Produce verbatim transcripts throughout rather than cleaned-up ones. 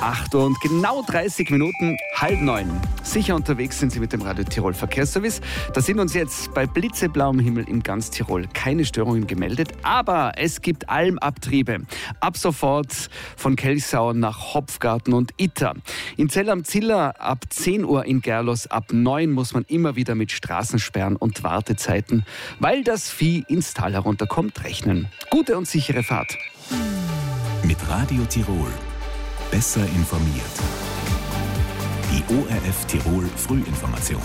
acht Uhr und genau dreißig Minuten, halb neun. Sicher unterwegs sind Sie mit dem Radio Tirol Verkehrsservice. Da sind uns jetzt bei blitzeblauem Himmel in ganz Tirol keine Störungen gemeldet, aber es gibt Almabtriebe. Ab sofort von Kelsau nach Hopfgarten und Itter. In Zell am Ziller ab zehn Uhr, in Gerlos ab neun muss man immer wieder mit Straßensperren und Wartezeiten, weil das Vieh ins Tal herunterkommt, rechnen. Gute und sichere Fahrt. Mit Radio Tirol besser informiert. Die O R F Tirol Frühinformation.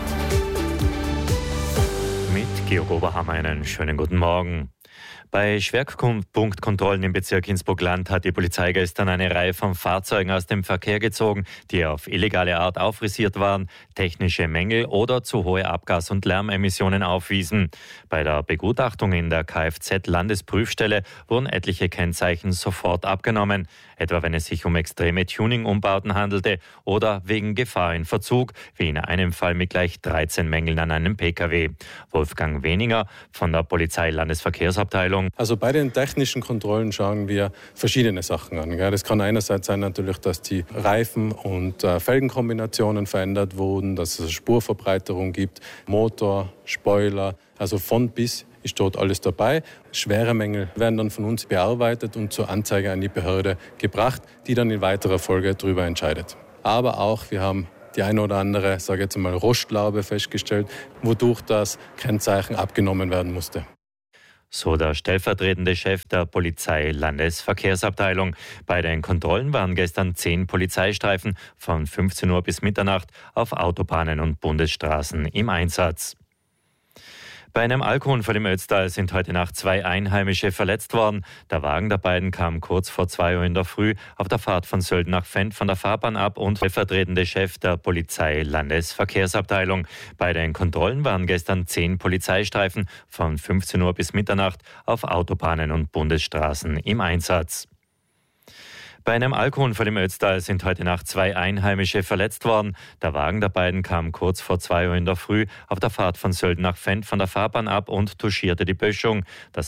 Mit Georg Oberhammer einen schönen guten Morgen. Bei Schwerpunktkontrollen im Bezirk Innsbruck-Land hat die Polizei gestern eine Reihe von Fahrzeugen aus dem Verkehr gezogen, die auf illegale Art auffrisiert waren, technische Mängel oder zu hohe Abgas- und Lärmemissionen aufwiesen. Bei der Begutachtung in der Kfz-Landesprüfstelle wurden etliche Kennzeichen sofort abgenommen, etwa wenn es sich um extreme Tuning-Umbauten handelte oder wegen Gefahr in Verzug, wie in einem Fall mit gleich dreizehn Mängeln an einem Pkw. Wolfgang Weninger von der Polizei-Landesverkehrsabteilung. Also bei den technischen Kontrollen schauen wir verschiedene Sachen an. Das kann einerseits sein natürlich, dass die Reifen- und Felgenkombinationen verändert wurden, dass es Spurverbreiterung gibt, Motor, Spoiler, also von bis ist dort alles dabei. Schwere Mängel werden dann von uns bearbeitet und zur Anzeige an die Behörde gebracht, die dann in weiterer Folge darüber entscheidet. Aber auch, wir haben die eine oder andere, sage ich jetzt mal, Rostlaube festgestellt, wodurch das Kennzeichen abgenommen werden musste. So der stellvertretende Chef der Polizei-Landesverkehrsabteilung. Bei den Kontrollen waren gestern zehn Polizeistreifen von fünfzehn Uhr bis Mitternacht auf Autobahnen und Bundesstraßen im Einsatz. Bei einem Alkoholunfall im Ötztal sind heute Nacht zwei Einheimische verletzt worden. Der Wagen der beiden kam kurz vor zwei Uhr in der Früh auf der Fahrt von Sölden nach Fendt von der Fahrbahn ab und stellvertretende Chef der Polizei-Landesverkehrsabteilung. Bei den Kontrollen waren gestern zehn Polizeistreifen von fünfzehn Uhr bis Mitternacht auf Autobahnen und Bundesstraßen im Einsatz. Bei einem Alkoholunfall im Ötztal sind heute Nacht zwei Einheimische verletzt worden. Der Wagen der beiden kam kurz vor zwei Uhr in der Früh auf der Fahrt von Sölden nach Fendt von der Fahrbahn ab und touchierte die Böschung. Das